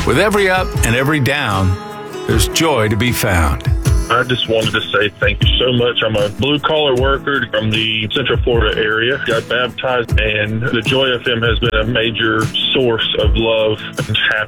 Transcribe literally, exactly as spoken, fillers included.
With every up and every down, there's joy to be found. I just wanted to say thank you so much. I'm a blue-collar worker from the Central Florida area. Got baptized, and the Joy F M has been a major source of love and happiness